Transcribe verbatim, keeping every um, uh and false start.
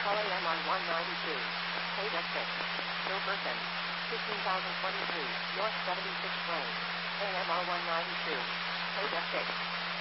Call A M on one ninety-two. Paid at six. Gilberton. fifteen thousand twenty-three. North seventy-sixth Lane. A M R one ninety-two. Paid at six.